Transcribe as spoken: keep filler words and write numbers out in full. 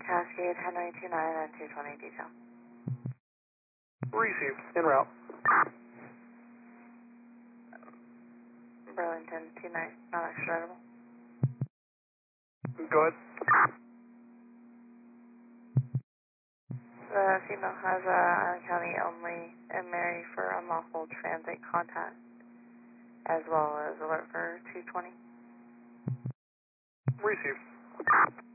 Cascade, Henry two nine and two twenty detail. Received. En route. Burlington two nine, not extraditable. Go ahead. The female has a Island County only and Mary for unlawful transit contact, as well as alert for two twenty. Received.